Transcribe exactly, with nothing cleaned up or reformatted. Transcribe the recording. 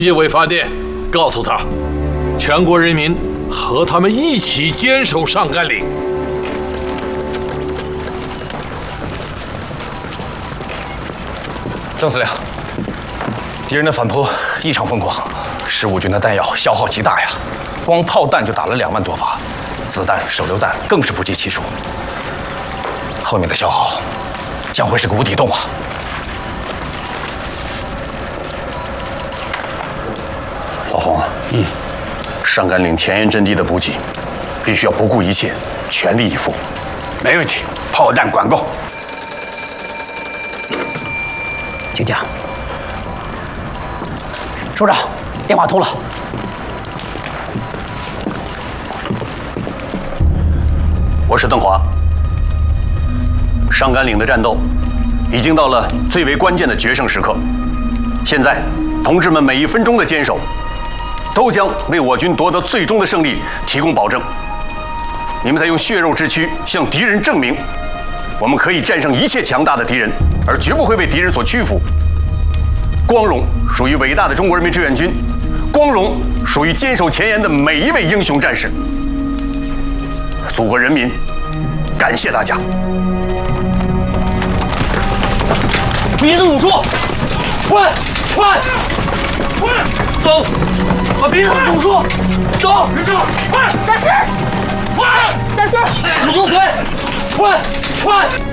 叶伟发电，告诉他，全国人民和他们一起坚守上甘岭。 郑司令，敌人的反扑异常疯狂，十五军的弹药消耗极大呀，光炮弹就打了两万多发，子弹、手榴弹更是不计其数。后面的消耗将会是个无底洞啊！ 老洪，嗯，上甘岭前沿阵地的补给，必须要不顾一切，全力以赴。 没问题，炮弹管够。 请讲。首长，电话通了。 我是邓华。上甘岭的战斗已经到了最为关键的决胜时刻，现在，同志们每一分钟的坚守。 都将为我军夺得最终的胜利提供保证。你们在用血肉之躯向敌人证明，我们可以战胜一切强大的敌人，而绝不会为敌人所屈服。光荣属于伟大的中国人民志愿军，光荣属于坚守前沿的每一位英雄战士。祖国人民，感谢大家！ 鼻子捂住，快快快，走！ 把鼻子堵住，走！快！ 小石， 快！ 小石， 捂住嘴，快快！